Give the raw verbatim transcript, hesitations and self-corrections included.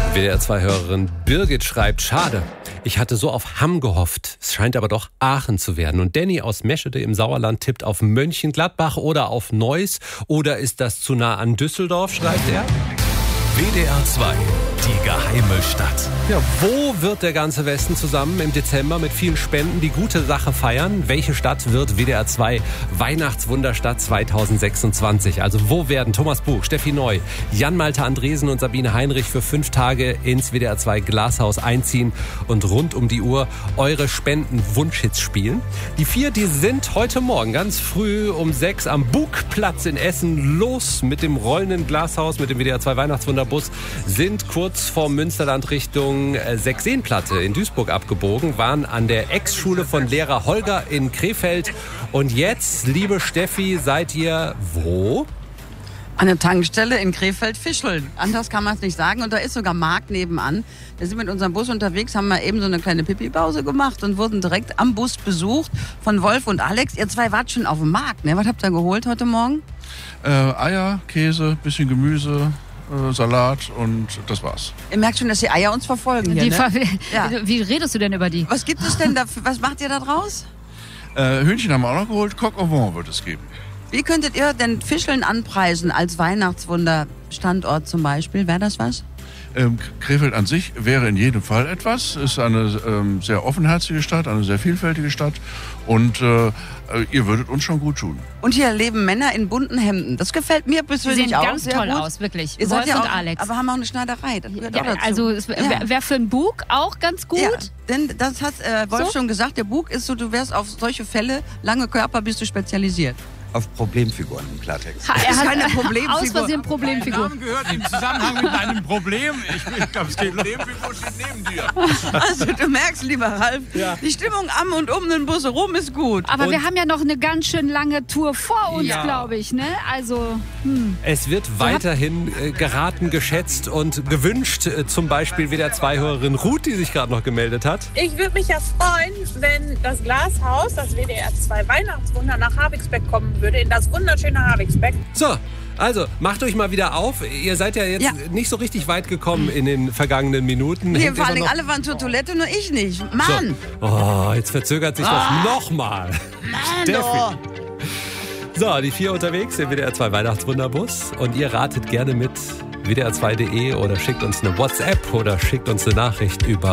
W D R zwei Hörerin Birgit schreibt, schade, ich hatte so auf Hamm gehofft. Es scheint aber doch Aachen zu werden. Und Danny aus Meschede im Sauerland tippt auf Mönchengladbach oder auf Neuss. Oder ist das zu nah an Düsseldorf, schreibt er. W D R zwei, die geheime Stadt. Ja, wo wird der ganze Westen zusammen im Dezember mit vielen Spenden die gute Sache feiern? Welche Stadt wird W D R zwei Weihnachtswunderstadt zweitausendsechsundzwanzig? Also wo werden Thomas Buch, Steffi Neu, Jan-Malte Andresen und Sabine Heinrich für fünf Tage ins W D R zwei Glashaus einziehen und rund um die Uhr eure Spenden-Wunschhits spielen? Die vier, die sind heute Morgen ganz früh um sechs am Bugplatz in Essen los mit dem rollenden Glashaus, mit dem W D R zwei Weihnachtswunderbus, sind kurz vor Münsterland Richtung Sechseenplatte in Duisburg abgebogen, waren an der Ex-Schule von Lehrer Holger in Krefeld. Und jetzt, liebe Steffi, seid ihr wo? An der Tankstelle in Krefeld-Fischeln. Anders kann man es nicht sagen. Und da ist sogar Marc nebenan. Wir sind mit unserem Bus unterwegs, haben mal eben so eine kleine Pipi-Pause gemacht und wurden direkt am Bus besucht von Wolf und Alex. Ihr zwei wart schon auf dem Markt, ne? Was habt ihr geholt heute Morgen? Äh, Eier, Käse, bisschen Gemüse, äh, Salat und das war's. Ihr merkt schon, dass die Eier uns verfolgen hier, Die ne? Ver- Ja. Wie redest du denn über die? Was gibt es denn da? Was macht ihr da draus? Äh, Hühnchen haben wir auch noch geholt, Coq au vin wird es geben. Wie könntet ihr denn Fischeln anpreisen als Weihnachtswunderstandort zum Beispiel? Wäre das was? Ähm, Krefeld an sich wäre in jedem Fall etwas. Es ist eine ähm, sehr offenherzige Stadt, eine sehr vielfältige Stadt. Und äh, ihr würdet uns schon gut tun. Und hier leben Männer in bunten Hemden. Das gefällt mir Sie persönlich sehen auch ganz sehr toll gut. aus, wirklich. Ihr seid Wolf ja und auch, Alex. aber haben auch eine Schneiderei. Das gehört auch Ja, dazu. also es wäre Ja. wär für einen Bug auch ganz gut. Ja, denn das hat äh, Wolf So? schon gesagt, der Bug ist so, du wärst auf solche Fälle, lange Körper, bist du spezialisiert. Auf Problemfiguren im Klartext. Ha, er hat keine Problemfigur. aus Versehen Problemfigur. gehört im Zusammenhang mit deinem Problem. Ich, ich glaube, es geht Problemfigur steht neben dir. Also du merkst, lieber Ralf, die Stimmung am und um den Bus rum ist gut. Aber Und- wir haben ja noch eine ganz schön lange Tour vor uns, Ja. glaube ich. Ne? Also, hm. Es wird weiterhin äh, geraten, geschätzt und gewünscht. Äh, zum Beispiel W D R zwei Hörerin Ruth, die sich gerade noch gemeldet hat. Ich würde mich ja freuen, wenn das Glashaus, das W D R zwei Weihnachtswunder nach Havixbeck kommen würde, in das wunderschöne Havixbeck. So, also macht euch mal wieder auf. Ihr seid ja jetzt Ja. nicht so richtig weit gekommen in den vergangenen Minuten. Nee, Hängt vor immer allen Dingen noch- alle waren zur Toilette, nur ich nicht. Mann! So. Oh, jetzt verzögert sich das nochmal. Steffi. So, die vier unterwegs im W D R zwei Weihnachtswunderbus. Und ihr ratet gerne mit W D R zwei punkt de oder schickt uns eine WhatsApp oder schickt uns eine Nachricht über